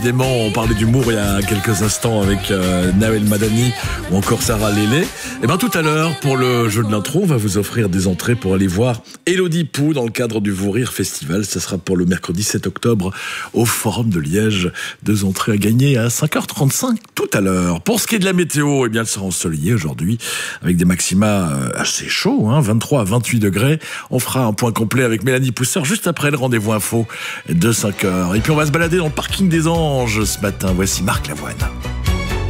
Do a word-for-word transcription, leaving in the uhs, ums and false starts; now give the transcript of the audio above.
Dément, on parlait d'humour il y a quelques instants avec euh, Nawel Madani ou encore Sarah Lélé. Et bien tout à l'heure, pour le jeu de l'intro, on va vous offrir des entrées pour aller voir Élodie Pou dans le cadre du Vous Rire Festival. Ça sera pour le mercredi sept octobre au Forum de Liège. Deux entrées à gagner à cinq heures trente-cinq tout à l'heure. Pour ce qui est de la météo, eh bien, elle sera ensoleillée aujourd'hui avec des maxima assez chauds, hein, vingt-trois à vingt-huit degrés. On fera un point complet avec Mélanie Pousseur juste après le rendez-vous info de cinq heures. Et puis on va se balader dans le parking des Anges ce matin. Voici Marc Lavoine.